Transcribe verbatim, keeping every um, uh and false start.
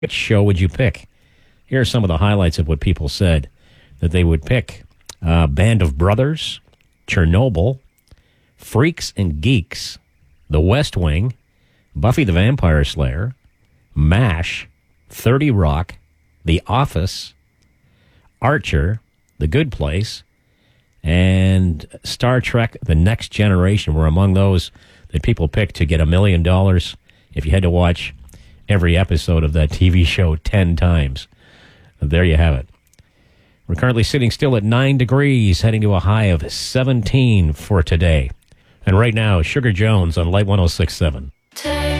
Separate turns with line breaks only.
Which show would you pick? Here are some of the highlights of what people said that they would pick. Uh, Band of Brothers, Chernobyl, Freaks and Geeks, The West Wing, Buffy the Vampire Slayer, MASH, thirty Rock, The Office, Archer, The Good Place, and Star Trek The Next Generation were among those that people picked to get a million dollars if you had to watch every episode of that T V show ten times. There you have it. We're currently sitting still at nine degrees, heading to a high of seventeen for today. And right now, Sugar Jones on Light one oh six point seven.